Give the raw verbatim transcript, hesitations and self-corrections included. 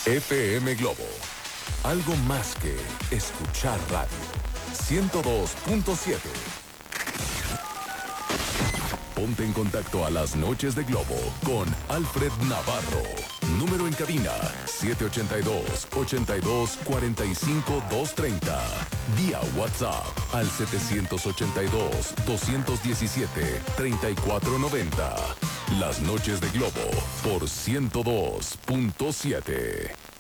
F M Globo. Algo más que escuchar radio. ciento dos punto siete. Ponte en contacto a las noches de Globo con Alfred Navarro. Número en cabina siete ocho dos, ocho dos, cuatro cinco, dos tres cero. Vía WhatsApp al siete ocho dos, dos uno siete, tres cuatro nueve cero. Las noches de Globo por ciento dos punto siete.